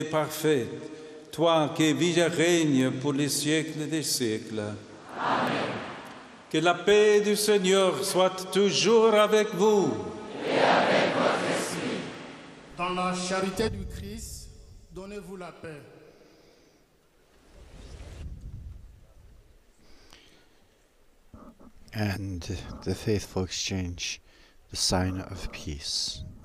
parfaite, toi qui vis et règnes pour les siècles des siècles. Amen. Que la paix du Seigneur soit toujours avec vous. Et avec votre esprit. Dans la charité du Christ, donnez-vous la paix. And the faithful exchange the sign of peace.